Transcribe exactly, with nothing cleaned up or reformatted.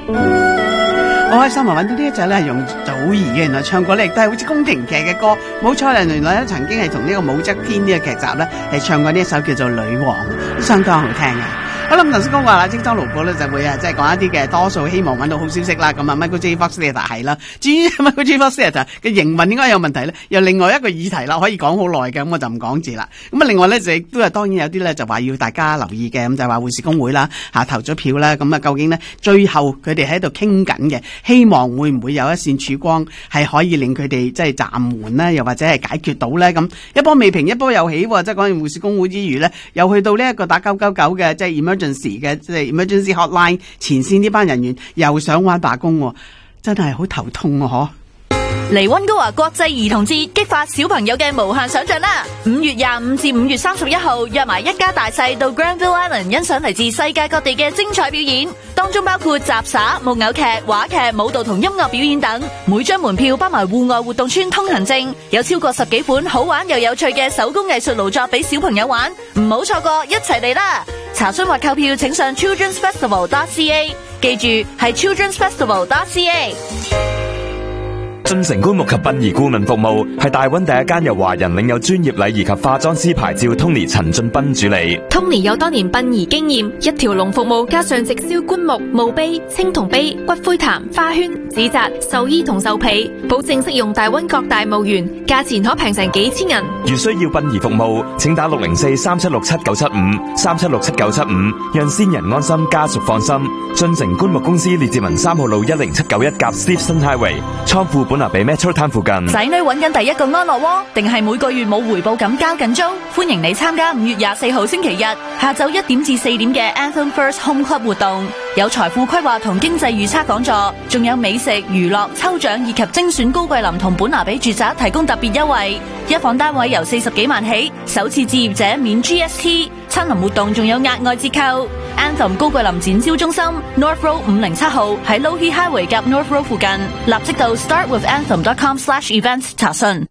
我開心啊！揾到呢一隻咧係用祖兒嘅，原來唱過咧亦都係好似宮廷劇嘅歌，冇錯啦！原來咧曾經係同呢個武則天呢個劇集咧係唱過呢一首叫做《女王》，都相當好聽嘅。好啦，咁頭先講話啦，精裝勞保咧就會啊，即係講一啲嘅多數希望揾到好消息啦。咁啊 ，Michael J. Fox Theatre 係啦。至於 Michael J. Fox Theatre 嘅營運應該有問題咧，又另外一個議題啦，可以講好耐嘅，咁我就唔講住啦。咁啊，另外咧就亦都係當然有啲咧就話要大家留意嘅，咁就係話護士工會啦嚇投咗票啦。咁啊，究竟咧最後佢哋喺度傾緊嘅，希望會唔會有一線曙光係可以令佢哋即係暫緩咧，又或者係解決到咧？咁一波未平一波又起喎，即係講完護士工會之餘咧，又去到呢一個打九九九嘅即係 emergency 嘅即係 emergency hotline 前線呢班人員又想玩罷工，真係好頭痛啊！嗬！ 嚟溫哥華國際兒童節，激發小朋友嘅無限想象啦！五月廿五至五月三十一號，約埋一家大細到 Granville Island 欣賞嚟自世界各地嘅精彩表演，當中包括雜耍、木偶劇、話劇、舞蹈同音樂表演等。每張門票包埋戶外活動村通行證，有超過十幾款好玩又有趣嘅手工藝術勞作俾小朋友玩，唔好錯過，一齊嚟啦！查詢或購票請上 children's festival dot c a， 記住係 children's festival dot c a。 進城棺木及殯儀顧問服務係大溫第一間由華人領有專業禮儀及化妝師牌照 Tony 陳俊斌主理。 Tony 有多年殯儀經驗，一條龍服務加上直銷棺木、墓碑、青銅碑、骨灰壇、花圈、紙紮、壽衣同壽被，保證適用大溫各大墓園，價錢可平成幾千銀。 如需要殯儀服務，請打六零四三七六七九七五三七六七九七五，讓先人安心，家屬放心。進城棺木公司列治文三號路一零七九一甲 Steveston Highway， 倉庫本拿比 Metro Town 附近。 仔女揾緊第一個安樂窩，定係每個月冇回報咁交緊租？歡迎你參加五月廿四號星期日下晝一點至四點嘅 Anthem First Home Club 活動，有財富規劃同經濟預測講座，仲有美食、娛樂、抽獎以及精選高貴林同本拿比住宅提供特別優惠，一房單位由四十幾萬起，首次置業者免 G S T， 親臨活動仲有額外折扣。Anthem 高貴林展銷中心 North Road 五零七號喺 Lohe Highway 夾 North Road 附近，立即到 startwithanthem dot com slash events 查詢。